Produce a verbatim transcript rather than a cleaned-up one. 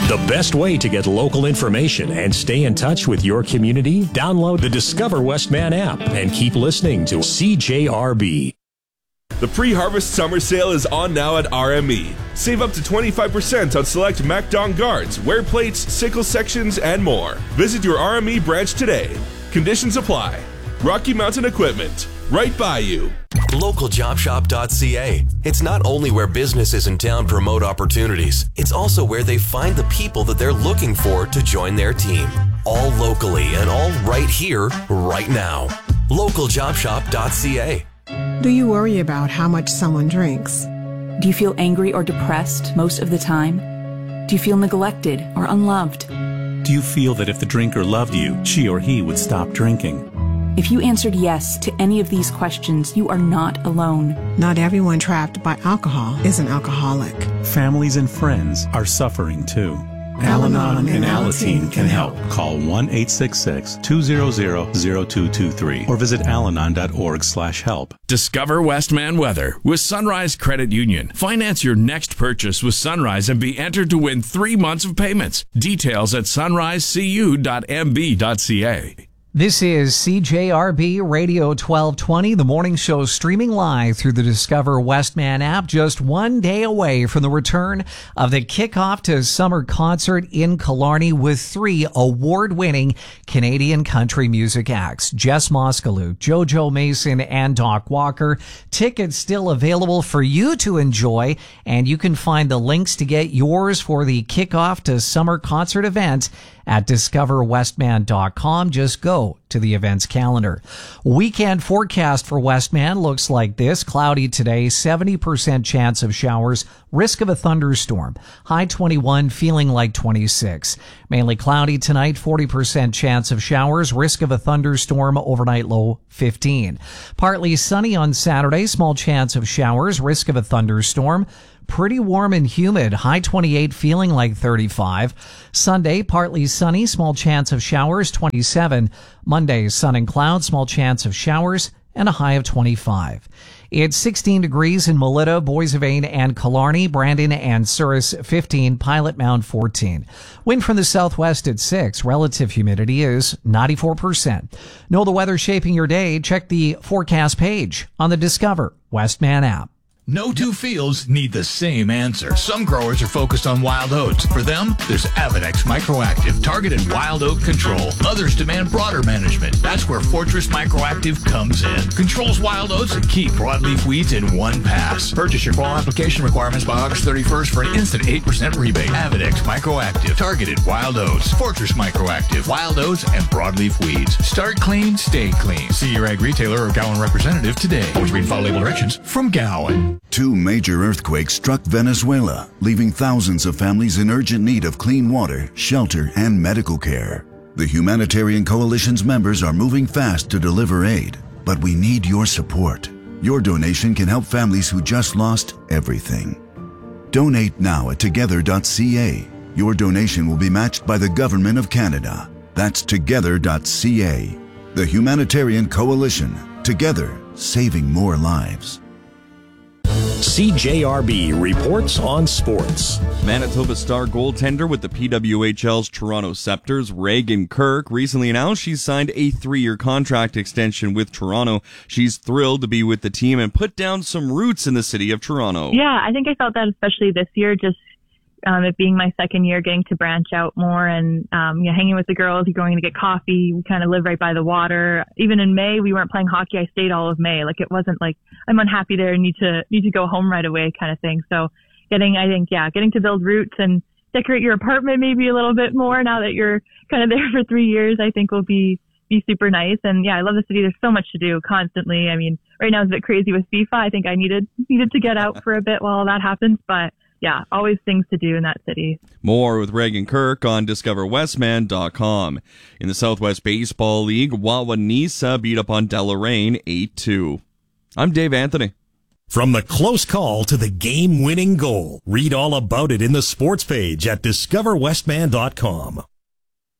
The best way to get local information and stay in touch with your community? Download the Discover Westman app and keep listening to C J R B. The pre-harvest summer sale is on now at R M E. Save up to twenty-five percent on select MacDon guards, wear plates, sickle sections, and more. Visit your R M E branch today. Conditions apply. Rocky Mountain Equipment, right by you. local job shop dot c a. It's not only where businesses in town promote opportunities, it's also where they find the people that they're looking for to join their team. All locally and all right here, right now. local job shop dot c a. Do you worry about how much someone drinks? Do you feel angry or depressed most of the time? Do you feel neglected or unloved? Do you feel that if the drinker loved you, she or he would stop drinking? If you answered yes to any of these questions, you are not alone. Not everyone trapped by alcohol is an alcoholic. Families and friends are suffering too. Al-Anon and Alateen can help. Call one eight six six, two zero zero, zero two two three or visit alanon dot org slash help. Discover Westman weather with Sunrise Credit Union. Finance your next purchase with Sunrise and be entered to win three months of payments. Details at sunrise c u dot m b dot c a. This is C J R B Radio twelve twenty, the morning show streaming live through the Discover Westman app, just one day away from the return of the kickoff to summer concert in Killarney with three award-winning Canadian country music acts, Jess Moskalu, JoJo Mason, and Doc Walker. Tickets still available for you to enjoy, and you can find the links to get yours for the kickoff to summer concert event at discover westman dot com. Just go to the events calendar. Weekend forecast for Westman looks like this. Cloudy today, seventy percent chance of showers, risk of a thunderstorm. High twenty-one, feeling like twenty-six. Mainly cloudy tonight, forty percent chance of showers, risk of a thunderstorm, overnight low fifteen. Partly sunny on Saturday, small chance of showers, risk of a thunderstorm. Pretty warm and humid, high twenty-eight, feeling like thirty-five. Sunday, partly sunny, small chance of showers, twenty-seven. Monday, sun and clouds, small chance of showers, and a high of twenty-five. It's sixteen degrees in Melita, Boissevain, and Killarney, Brandon and Souris fifteen, Pilot Mound fourteen. Wind from the southwest at six. Relative humidity is ninety-four percent. Know the weather shaping your day? Check the forecast page on the Discover Westman app. No two fields need the same answer. Some growers are focused on wild oats. For them, there's Avedex Microactive, targeted wild oat control. Others demand broader management. That's where Fortress Microactive comes in. Controls wild oats and key broadleaf weeds in one pass. Purchase your fall application requirements by August thirty-first for an instant eight percent rebate. Avedex Microactive, targeted wild oats. Fortress Microactive, wild oats and broadleaf weeds. Start clean, stay clean. See your ag retailer or Gowan representative today. Always read follow label directions from Gowan. Two major earthquakes struck Venezuela, leaving thousands of families in urgent need of clean water, shelter, and medical care. The Humanitarian Coalition's members are moving fast to deliver aid, but we need your support. Your donation can help families who just lost everything. Donate now at together dot c a. Your donation will be matched by the Government of Canada. That's together dot c a. The Humanitarian Coalition. Together, saving more lives. C J R B reports on sports. Manitoba star goaltender with the P W H L's Toronto Scepters, Reagan Kirk, recently announced she's signed a three-year contract extension with Toronto. She's thrilled to be with the team and put down some roots in the city of Toronto. Yeah, I think I felt that especially this year, just um, it being my second year, getting to branch out more and um, you know, hanging with the girls, you're going to get coffee. We kind of live right by the water. Even in May, we weren't playing hockey. I stayed all of May. Like it wasn't like I'm unhappy there and need to need to go home right away kind of thing. So getting, I think, yeah, getting to build roots and decorate your apartment maybe a little bit more now that you're kind of there for three years, I think will be be super nice. And yeah, I love the city. There's so much to do constantly. I mean, right now it's a bit crazy with FIFA. I think I needed needed to get out for a bit while that happens, but yeah, always things to do in that city. More with Reagan Kirk on discover westman dot com. In the Southwest Baseball League, Wawanesa beat up on Deloraine eight two. I'm Dave Anthony. From the close call to the game-winning goal, read all about it in the sports page at discover westman dot com.